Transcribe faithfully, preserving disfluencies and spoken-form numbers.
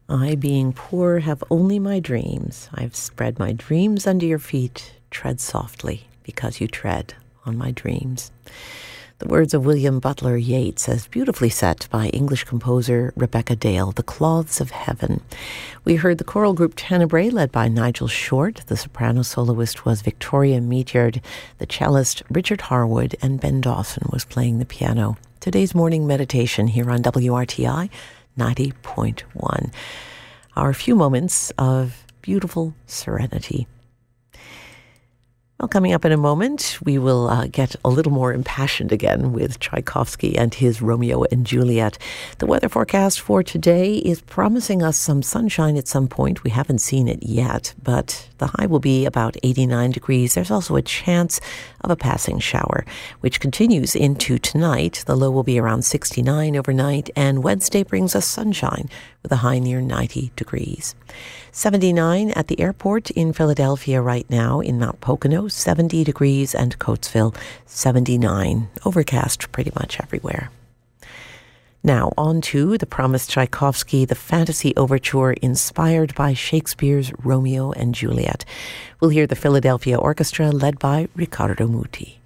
I, being poor, have only my dreams. I've spread my dreams under your feet. Tread softly, because you tread on my dreams. The words of William Butler Yeats, as beautifully set by English composer Rebecca Dale, The Cloths of Heaven. We heard the choral group Tenebrae, led by Nigel Short. The soprano soloist was Victoria Meatyard. The cellist Richard Harwood, and Ben Dawson was playing the piano. Today's morning meditation here on W R T I ninety point one. Our few moments of beautiful serenity. Well, coming up in a moment, we will uh, get a little more impassioned again with Tchaikovsky and his Romeo and Juliet. The weather forecast for today is promising us some sunshine at some point. We haven't seen it yet, but the high will be about eighty-nine degrees. There's also a chance of a passing shower, which continues into tonight. The low will be around sixty-nine overnight, and Wednesday brings us sunshine with a high near ninety degrees. seventy-nine at the airport in Philadelphia right now, in Mount Pocono, seventy degrees, and Coatesville, seventy-nine. Overcast pretty much everywhere. Now, on to the promised Tchaikovsky, the fantasy overture inspired by Shakespeare's Romeo and Juliet. We'll hear the Philadelphia Orchestra led by Riccardo Muti.